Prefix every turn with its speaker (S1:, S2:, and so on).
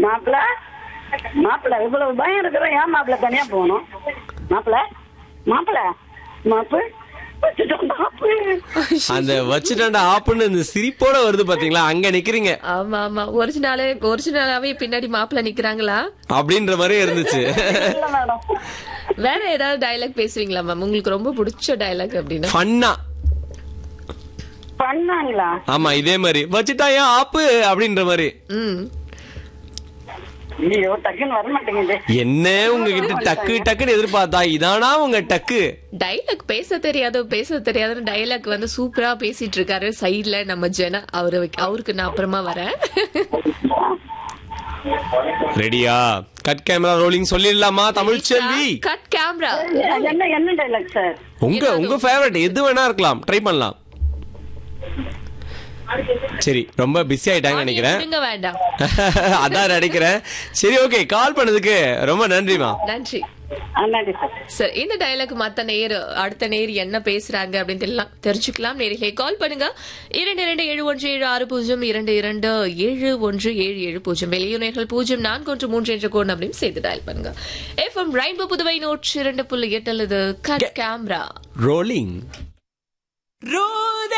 S1: மாப்பிள்ள மாப்பிள்ள இவ்வளவு பயம் இருக்கிற ஏன் மாப்பிள்ள தனியா போகணும்? மாப்பிள்ள மாப்பிள்ள மாப்பு
S2: அந்த வச்சுட்டாண்டா ஆப்புன்னு இந்த சிரிப்போட வருது பாத்தீங்களா, அங்க நிக்கிறீங்க.
S3: ஆமா ஆமா, ஒரிஜினலாவே பின்னாடி மாப்பிள்ள நிக்கிறாங்களா
S2: அப்படின்ற மாதிரி இருந்துச்சு.
S3: வேற ஏதாவது டயலாக் பேசுவீங்களா மேம்? உங்களுக்கு ரொம்ப பிடிச்ச டயலாக் அப்படின்னா?
S2: ஃபன்னா
S1: பண்ணாங்களா?
S2: ஆமா, இதே மாதிரி வச்சுட்டா ஏன் ஆப்பு அப்படின்ற மாதிரி.
S1: ஐயோ டக்குன்னு வர மாட்டேங்குது.
S2: என்ன உங்ககிட்ட டக்கு டக்குன்னு எதிர்பார்த்தா இதானா உங்க டக்கு?
S3: டைலாக் பேச தெரியாதுன்னு டைலாக் வந்து சூப்பரா பேசிட்டு இருக்காரு சைட்ல நம்ம ஜெனா. அவருக்கு நான் அப்புறமா வரேன்.
S2: ரெடியா? கட் கேமரா ரோலிங் சொல்லிடலாமா தமிழ் செல்வி?
S3: Cut camera.
S1: என்ன டைலாக் சார்?
S2: உங்க ஃபேவரட் எது வேணா இருக்கலாம், ட்ரை பண்ணலாம். சரி, ரொம்ப பிஸி ஆயிட்டாங்க நினைக்கிறேன்.
S3: வேண்டாம்
S2: அதான் நினைக்கிறேன். சரி, ஓகே, கால் பண்ணதுக்கு ரொம்ப நன்றிமா.
S3: நன்றி சார். இந்த டயலாக் அடுத்த நேர் என்ன பேசுறாங்க அப்படின்னு தெரிஞ்சுக்கலாம். நேரிலே கால் பண்ணுங்க 227176 227717 வெளியுணர்கள் 0413 என்ற கோட் அப்படின்னு சேர்த்து டயல் பண்ணுங்க. FM rainbow Puduvai 102.8 cut camera
S2: rolling.